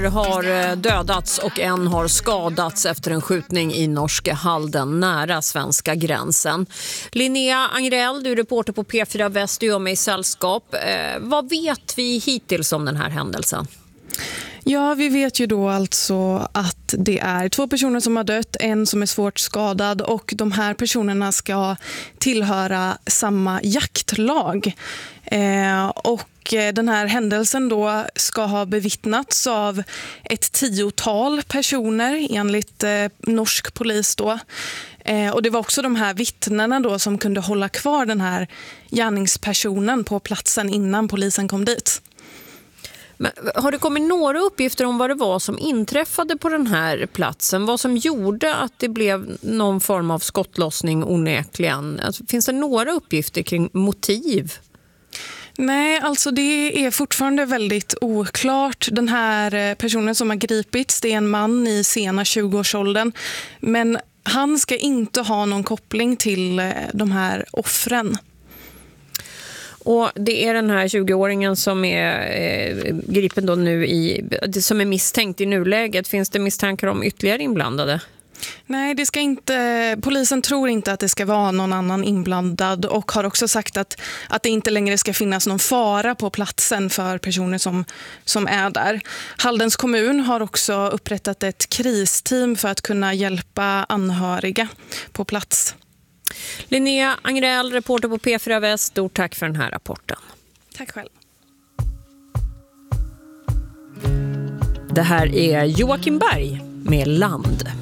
Har dödats och en har skadats efter en skjutning i norska Halden nära svenska gränsen. Linnea Angrell, du är reporter på P4 Väst, du gör mig i sällskap. Vad vet vi hittills om den här händelsen? Ja, vi vet ju då alltså att det är 2 personer som har dött, en som är svårt skadad och de här personerna ska tillhöra samma jaktlag. Och den här händelsen då ska ha bevittnats av ett 10-tal personer enligt norsk polis då. Och det var också de här vittnena då som kunde hålla kvar den här gärningspersonen på platsen innan polisen kom dit. Men har det kommit några uppgifter om vad det var som inträffade på den här platsen? Vad som gjorde att det blev någon form av skottlossning onekligen? Alltså, finns det några uppgifter kring motiv? Nej, alltså det är fortfarande väldigt oklart. Den här personen som har gripits, det är en man i sena 20-årsåldern. Men han ska inte ha någon koppling till de här offren. Och det är den här 20-åringen som är gripen då nu som är misstänkt i nuläget. Finns det misstankar om ytterligare inblandade? Nej, det ska inte, polisen tror inte att det ska vara någon annan inblandad och har också sagt att det inte längre ska finnas någon fara på platsen för personer som är där. Haldens kommun har också upprättat ett kristeam för att kunna hjälpa anhöriga på plats. Linnea Angrell, reporter på P4 Väst, stort tack för den här rapporten. Tack själv. Det här är Joakim Berg med Land.